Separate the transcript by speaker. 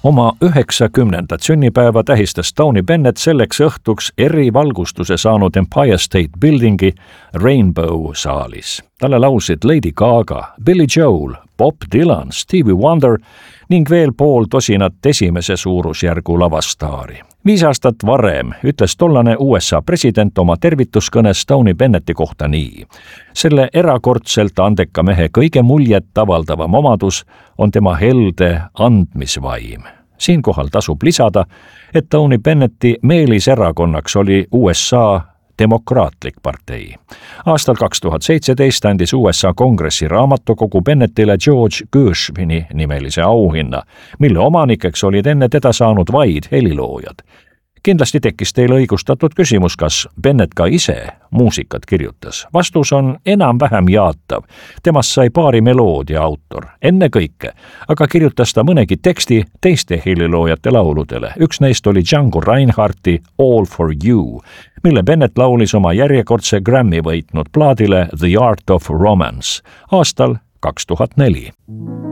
Speaker 1: Oma 90. sünnipäeva tähistas Tony Bennett selleks õhtuks erivalgustuse saanud Empire State Buildingi Rainbow saalis. Talle laulsid Lady Gaga, Billy Joel, Bob Dylan, Stevie Wonder ning veel pool tosinat esimese suurusjärgu lavastaari. 5 aastat varem ütles tollane USA president oma tervituskõnes Tony Bennetti kohta nii. Selle erakordselt andeka mehe kõige muljet avaldavam omadus on tema helde andmisvaim. Siinkohal tasub lisada, et Tony Bennetti meeliserakonnaks oli USA Demokraatlik partei. Aastal 2017 andis USA Kongressi raamatukogu Bennettile George Gershwini nimelise auhinna, mille omanikeks olid enne teda saanud vaid heliloojad. Kindlasti tekkis teil õigustatud küsimus, kas Bennett ka ise muusikat kirjutas. Vastus on enam-vähem jaatav. Temast sai paari meloodia autor, enne kõike, aga kirjutas ta mõnegi teksti teiste heliloojate lauludele. Üks neist oli Django Reinhardti All for You, mille Bennett laulis oma järjekordse Grammy võitnud plaadile The Art of Romance aastal 2004.